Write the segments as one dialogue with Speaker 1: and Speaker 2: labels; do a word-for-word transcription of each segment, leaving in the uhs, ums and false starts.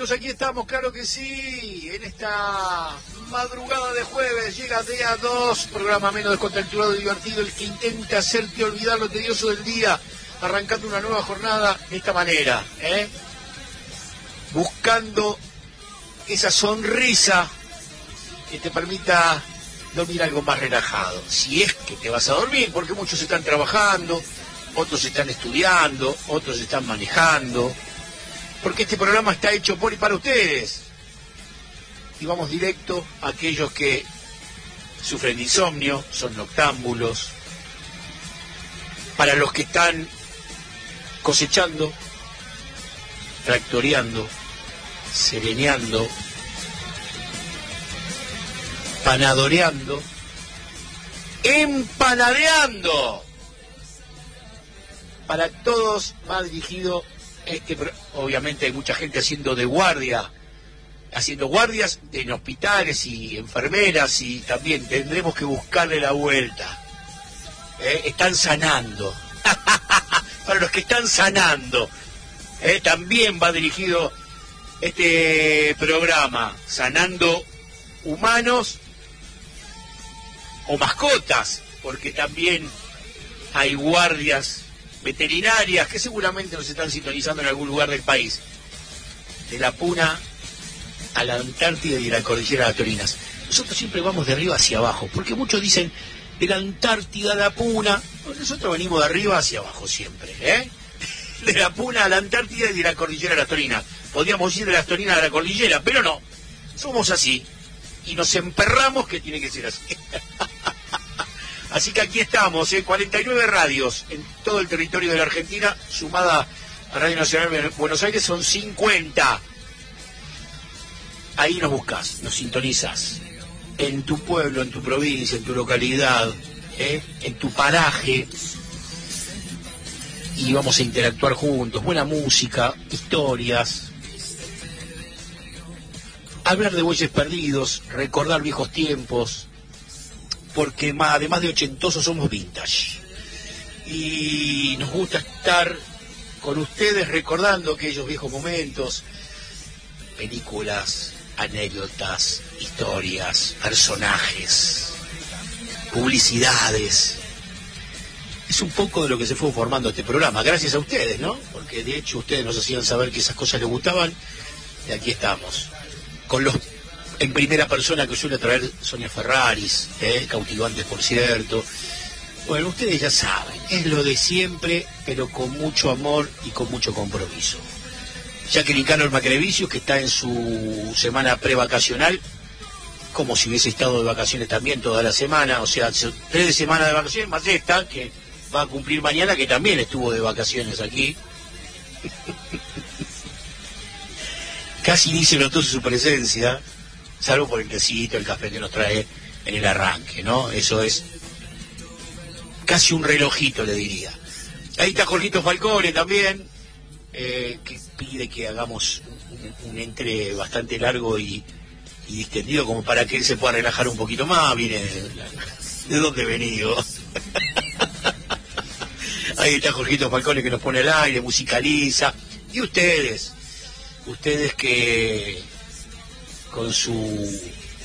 Speaker 1: amigos, aquí estamos, claro que sí, en esta madrugada de jueves, llega día dos, programa menos descontracturado y divertido, el que intenta hacerte olvidar lo tedioso del día, arrancando una nueva jornada de esta manera, ¿eh? Buscando esa sonrisa que te permita dormir algo más relajado, si es que te vas a dormir, porque muchos están trabajando, otros están estudiando, otros están manejando, porque este programa está hecho por y para ustedes. Y vamos directo a aquellos que sufren de insomnio, son noctámbulos, para los que están cosechando, tractoreando, sereneando, panadoreando, empanadeando. Para todos va dirigido este, obviamente hay mucha gente haciendo de guardia, haciendo guardias en hospitales y enfermeras, y también tendremos que buscarle la vuelta. ¿Eh? Están sanando. Para los que están sanando, ¿eh? También va dirigido este programa, sanando humanos o mascotas, porque también hay guardias veterinarias que seguramente nos están sintonizando en algún lugar del país, de la Puna a la Antártida y de la Cordillera de las Torinas. Nosotros siempre vamos de arriba hacia abajo, porque muchos dicen de la Antártida a la Puna. Nosotros venimos de arriba hacia abajo siempre, ¿eh? De la Puna a la Antártida y de la Cordillera de las Torinas. Podríamos ir de las Torinas a la Cordillera, pero no, somos así y nos emperramos que tiene que ser así. Así que aquí estamos, ¿eh? cuarenta y nueve radios en todo el territorio de la Argentina, sumada a Radio Nacional de Buenos Aires, son cincuenta. Ahí nos buscas, nos sintonizas. En tu pueblo, en tu provincia, en tu localidad, ¿eh? En tu paraje. Y vamos a interactuar juntos. Buena música, historias. Hablar de bueyes perdidos, recordar viejos tiempos. Porque además de ochentosos somos vintage. Y nos gusta estar con ustedes recordando aquellos viejos momentos, películas, anécdotas, historias, personajes, publicidades. Es un poco de lo que se fue formando este programa, gracias a ustedes, ¿no? Porque de hecho ustedes nos hacían saber que esas cosas les gustaban, y aquí estamos, con los en primera persona que suele traer Sonia Ferraris, ¿eh? Cautivantes por cierto. Bueno, ustedes ya saben, es lo de siempre, pero con mucho amor y con mucho compromiso. Jacqueline Canor Macrevicius, que está en su semana prevacacional, como si hubiese estado de vacaciones también toda la semana, o sea, tres semanas de vacaciones, más esta, que va a cumplir mañana, que también estuvo de vacaciones aquí. Casi ni se notó su presencia, salvo por el tecito, el café que nos trae en el arranque, ¿no? Eso es casi un relojito, le diría. Ahí está Jorgito Falcone también, eh, que pide que hagamos un, un entre bastante largo y, y distendido, como para que él se pueda relajar un poquito más. Mire, ¿de dónde he venido? Ahí está Jorgito Falcone, que nos pone al aire, musicaliza. Y ustedes, ustedes que con su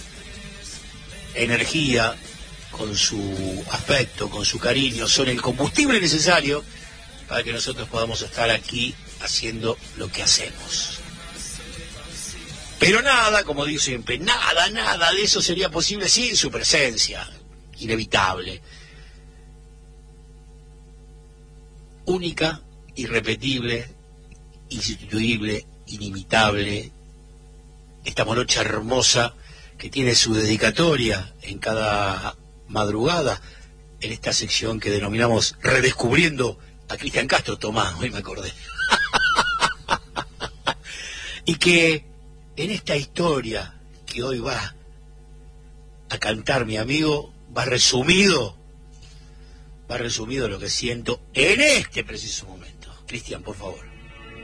Speaker 1: energía, con su afecto, con su cariño, son el combustible necesario para que nosotros podamos estar aquí haciendo lo que hacemos. Pero nada, como digo siempre, nada, nada de eso sería posible sin su presencia, inevitable, única, irrepetible, insustituible, inimitable, esta morocha hermosa que tiene su dedicatoria en cada madrugada, en esta sección que denominamos Redescubriendo a Cristian Castro. Tomás, hoy me acordé. Y que en esta historia que hoy va a cantar mi amigo, va resumido, va resumido lo que siento en este preciso momento. Cristian, por favor.